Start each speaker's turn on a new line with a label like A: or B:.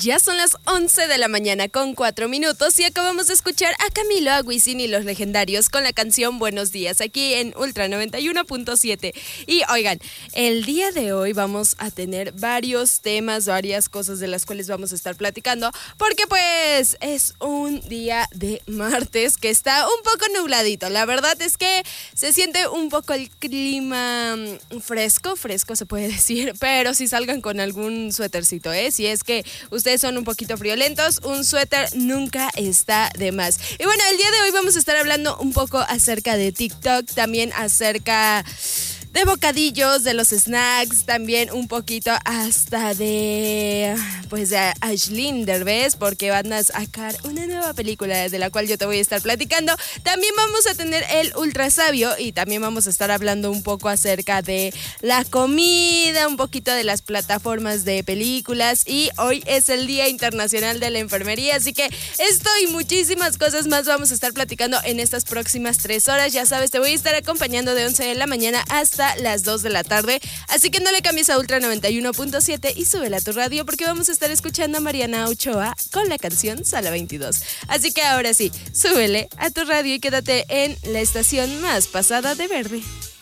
A: Ya son las 11 de la mañana con 4 minutos y acabamos de escuchar a Camilo, a Wisin y Los Legendarios con la canción Buenos Días aquí en Ultra 91.7. Y oigan, el día de hoy vamos a tener varios temas, varias cosas de las cuales vamos a estar platicando porque pues es un día de martes que está un poco nubladito. La verdad es que se siente un poco el clima fresco se puede decir, pero si salgan con algún suétercito, si es que ustedes son un poquito friolentos, un suéter nunca está de más. Y bueno, el día de hoy vamos a estar hablando un poco acerca de TikTok, también acerca de bocadillos, de los snacks, también un poquito hasta de Aislinn Derbez, porque van a sacar una nueva película de la cual yo te voy a estar platicando. También vamos a tener el Ultra Sabio y también vamos a estar hablando un poco acerca de la comida, un poquito de las plataformas de películas, y hoy es el Día Internacional de la Enfermería, así que esto y muchísimas cosas más vamos a estar platicando en estas próximas 3 horas. Ya sabes, te voy a estar acompañando de 11 de la mañana hasta las 2 de la tarde, así que no le cambies a Ultra 91.7 y súbela a tu radio porque vamos a estar escuchando a Mariana Ochoa con la canción Sala 22. Así que ahora sí, súbele a tu radio y quédate en la estación más pasada de verde.